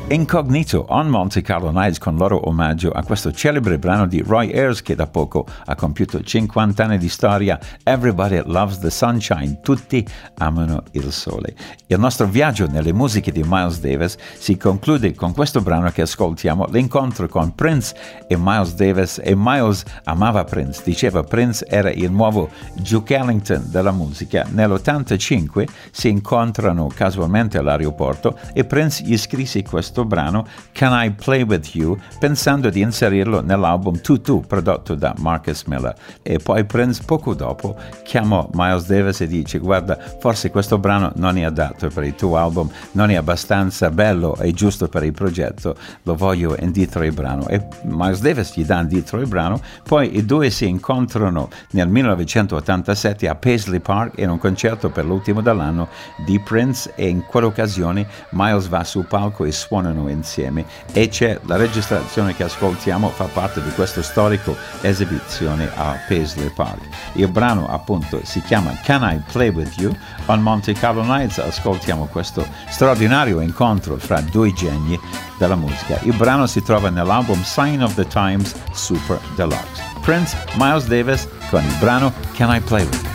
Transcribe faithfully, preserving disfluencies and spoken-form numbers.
Incognito on Monte Carlo Nights con loro omaggio a questo celebre brano di Roy Ayers che da poco ha compiuto cinquanta anni di storia. Everybody loves the sunshine, tutti amano il sole. Il nostro viaggio nelle musiche di Miles Davis si conclude con questo brano che ascoltiamo, l'incontro con Prince e Miles Davis. E Miles amava Prince, diceva Prince era il nuovo Duke Ellington della musica. Nell'ottantacinque si incontrano casualmente all'aeroporto e Prince gli scrisse questo brano Can I Play With You, pensando di inserirlo nell'album Tutu prodotto da Marcus Miller. E poi Prince poco dopo chiamò Miles Davis e dice guarda, forse questo brano non è adatto per il tuo album, non è abbastanza bello e giusto per il progetto, lo voglio in dietro il brano. E Miles Davis gli dà in dietro il brano. Poi i due si incontrano nel millenovecentottantasette a Paisley Park in un concerto per l'ultimo dell'anno di Prince, e in quell'occasione Miles va sul palco e suona insieme, e c'è la registrazione che ascoltiamo, fa parte di questo storico esibizione a Paisley Park. Il brano appunto si chiama Can I Play With You on Monte Carlo Nights. Ascoltiamo questo straordinario incontro fra due geni della musica. Il brano si trova nell'album Sign of the Times Super Deluxe. Prince, Miles Davis con il brano Can I Play With You.